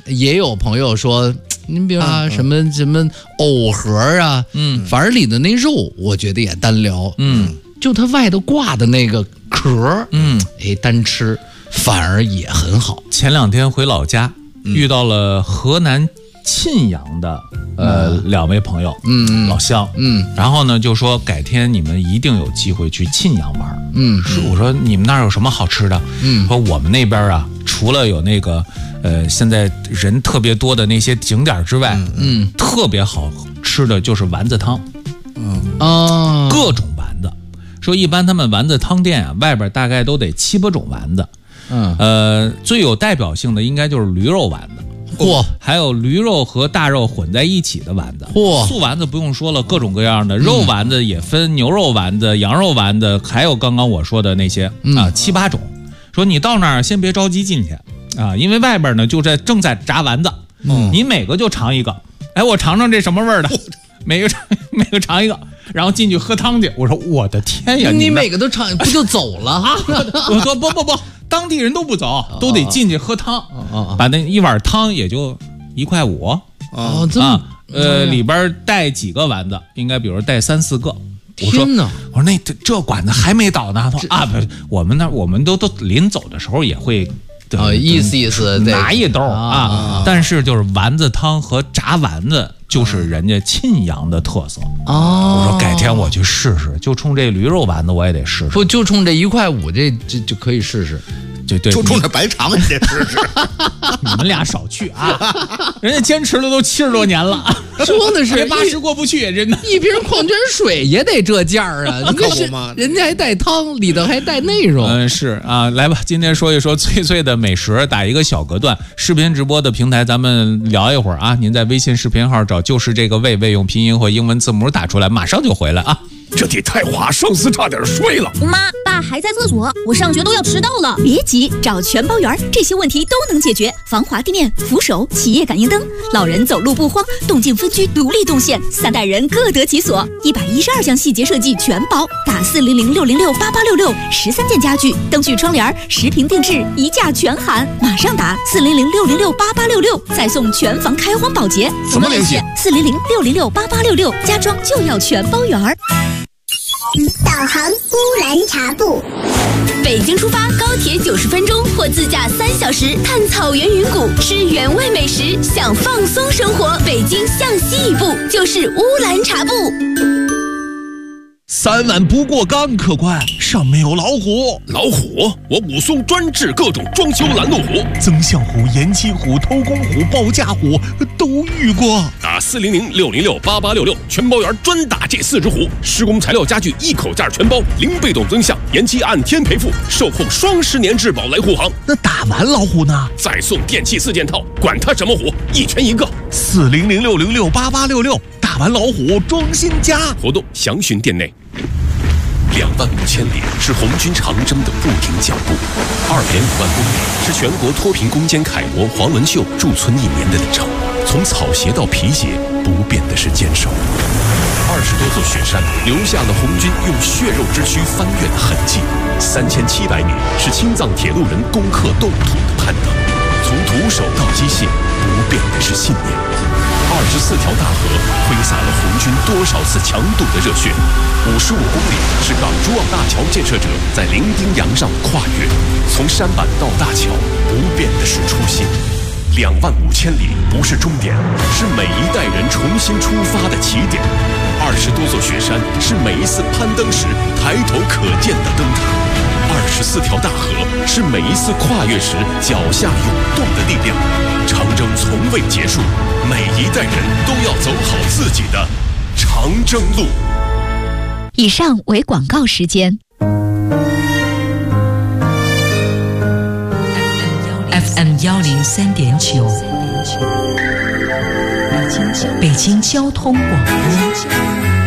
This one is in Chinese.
也有朋友说，您比如什么藕盒啊，反正里的那肉，我觉得也单聊，就它外头挂的那个壳，单吃反而也很好。 前2天回老家，遇到了河南沁阳的2位朋友，老乡，然后呢就说改天你们一定有机会去沁阳玩，我说你们那儿有什么好吃的？说我们那边啊，除了有那个现在人特别多的那些景点之外，特别好吃的就是丸子汤，各种丸子。说一般他们丸子汤店啊，外边大概都得7、8种丸子，最有代表性的应该就是驴肉丸子。还有驴肉和大肉混在一起的丸子，素丸子不用说了，各种各样的肉丸子也分牛肉丸子、羊肉丸子，还有刚刚我说的那些7、8种。说你到那儿先别着急进去啊，因为外边呢正在炸丸子，你每个就尝一个，我尝尝这什么味儿的，每个尝一个，然后进去喝汤去。我说我的天呀， 你每个都尝不就走了啊？ 我说不。当地人都不走，都得进去喝汤，把那一碗汤也就1.5块里边带几个丸子，应该比如带3、4个。我说那这馆子还没倒呢。他说不，我们都临走的时候也会意思拿一兜但是就是丸子汤和炸丸子就是人家沁阳的特色我说改天我去试试，就冲这驴肉丸子我也得试试， 不就冲这1.5块这就可以试试， 对， 就冲这白肠也得试试。 你们俩少去啊！人家坚持了都70多年了， 说的是 80过不去，真的。 一瓶矿泉水也得这价啊！你可不吗？ 人家还带汤，里头还带内容。 是啊，来吧，今天说一说脆脆的美食，打一个小隔断。视频直播的平台，咱们聊一会儿啊。您在微信视频号找就是这个魏，用拼音或英文字母打出来，马上就回来啊。 这得太滑，上司差点睡了。 妈，爸还在厕所，我上学都要迟到了。别急，找全包园，这些问题都能解决。防滑地面、扶手、企业感应灯，老人走路不慌，动静分区独立动线，3代人各得其所。112项细节设计全包，打400-606-8866，13件家具、灯具、窗帘，10平定制，一价全含。马上打400-606-8866，再送全房开荒保洁。 怎么联系 ？400-606-8866，家装就要全包园。 导航乌兰察布， 北京出发，高铁90分钟或自驾3小时，看草原云谷，吃原味美食，享放松生活。北京向西一步就是乌兰察布。 3万不过岗，客官，上面有老虎。老虎？我武松专治各种装修拦路虎，增项虎、延期虎、偷工虎、报价虎都遇过。打400-606-8866，全包园专打这4只虎。施工材料家具一口价全包，0被动增项，延期按天赔付，售后双10年质保来护航。 那打完老虎呢？ 再送电器4件套，管他什么虎，一拳一个。 400-606-8866，打完老虎装新家。 活动详询店内。25000里是红军长征的不停脚步，2.5万公里是全国脱贫攻坚楷模黄文秀驻村1年的里程。从草鞋到皮鞋，不变的是坚守。20多座雪山留下了红军用血肉之躯翻越的痕迹。3700米是青藏铁路人攻克冻土的攀登。从徒手到机械，不变的是信念。24条大河挥洒了红军多少次强渡的热血，55公里是港珠澳大桥建设者在伶仃洋上跨越，从山板到大桥，不变的是初心。25000里不是终点，是每一代人重新出发的起点。20多座雪山是每一次攀登时抬头可见的灯塔。24条大河是每一次跨越时脚下涌动的力量。长征从未结束，每一代人都要走好自己的长征路。 以上为广告时间。 FM 103.9，北京交通广播。